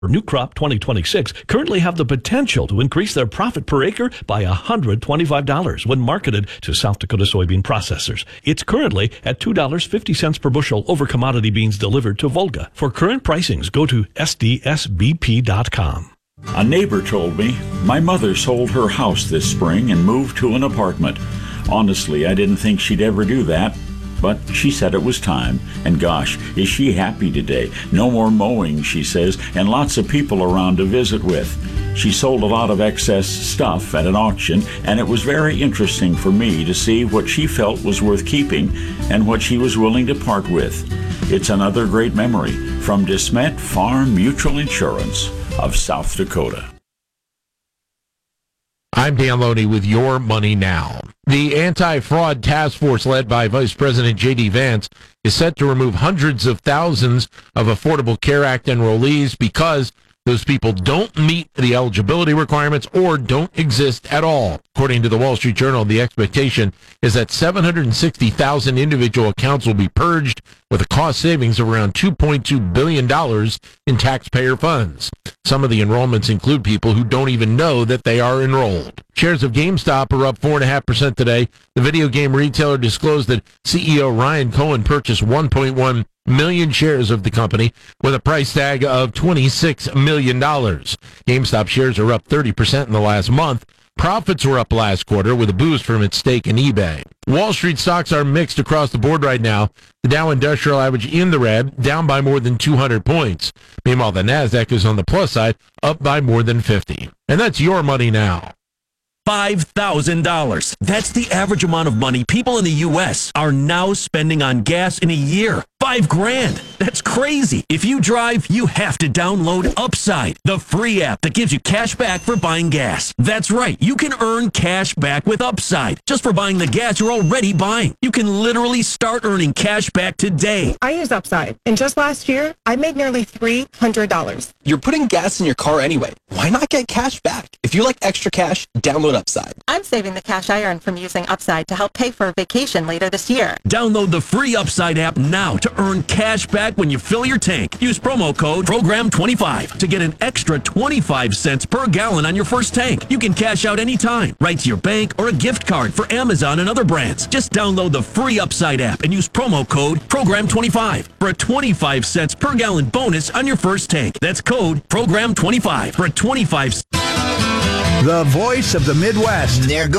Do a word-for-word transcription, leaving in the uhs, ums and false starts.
for new crop twenty twenty-six currently have the potential to increase their profit per acre by one hundred twenty-five dollars when marketed to South Dakota soybean processors. It's currently at two dollars and fifty cents per bushel over commodity beans delivered to Volga. For current pricings, go to S D S B P dot com. A neighbor told me my mother sold her house this spring and moved to an apartment. Honestly, I didn't think she'd ever do that. But she said it was time, and gosh, is she happy today. No more mowing, she says, and lots of people around to visit with. She sold a lot of excess stuff at an auction, and it was very interesting for me to see what she felt was worth keeping and what she was willing to part with. It's another great memory from DeSmet Farm Mutual Insurance of South Dakota. I'm Dan Loney with Your Money Now. The anti-fraud task force led by Vice President J D. Vance is set to remove hundreds of thousands of Affordable Care Act enrollees because those people don't meet the eligibility requirements or don't exist at all. According to the Wall Street Journal, the expectation is that seven hundred sixty thousand individual accounts will be purged with a cost savings of around two point two billion dollars in taxpayer funds. Some of the enrollments include people who don't even know that they are enrolled. Shares of GameStop are up four point five percent today. The video game retailer disclosed that C E O Ryan Cohen purchased one point one million shares of the company with a price tag of twenty-six million dollars. GameStop shares are up thirty percent in the last month. Profits were up last quarter with a boost from its stake in eBay. Wall Street stocks are mixed across the board right now. The Dow Industrial Average in the red, down by more than two hundred points. Meanwhile, the NASDAQ is on the plus side, up by more than fifty. And that's Your Money Now. five thousand dollars. That's the average amount of money people in the U S are now spending on gas in a year. Five grand. That's crazy. If you drive, you have to download Upside, the free app that gives you cash back for buying gas. That's right. You can earn cash back with Upside just for buying the gas you're already buying. You can literally start earning cash back today. I use Upside, and just last year, I made nearly three hundred dollars. You're putting gas in your car anyway. Why not get cash back? If you like extra cash, download Upside. I'm saving the cash I earn from using Upside to help pay for a vacation later this year. Download the free Upside app now to earn cash back when you fill your tank. Use promo code program twenty-five to get an extra twenty-five cents per gallon on your first tank. You can cash out anytime, right to your bank or a gift card for Amazon and other brands. Just download the free Upside app and use promo code program twenty-five for a twenty-five cents per gallon bonus on your first tank. That's code program twenty-five for a twenty-five. The voice of the Midwest. There goes